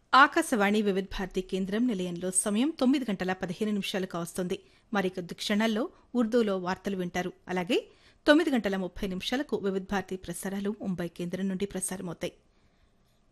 ఆకాశవాణి వివిధ భారతి కేంద్రం నిలయంలో సమయం 9:15 కావస్తోంది. మరికొద్ది క్షణాల్లో ఉర్దూలో వార్తలు వింటారు. అలాగే 9:30 వివిధ భారతి ప్రసారాలు ముంబై కేంద్రం నుండి ప్రసారమవుతాయి.